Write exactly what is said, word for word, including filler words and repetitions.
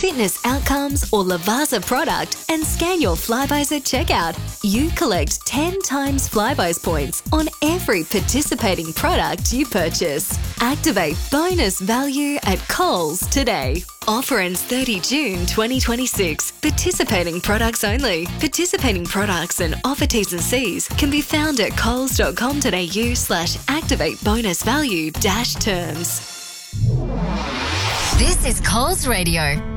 fitness outcomes, or Lavazza product and scan your Flybuys at checkout, you collect ten times Flybuys points on every participating product you purchase. Activate bonus value at Coles today. Offer ends thirtieth of June twenty twenty-six. Participating products only. Participating products and offer T's and C's can be found at coles.com.au slash activate bonus value dash terms. This is Coles Radio.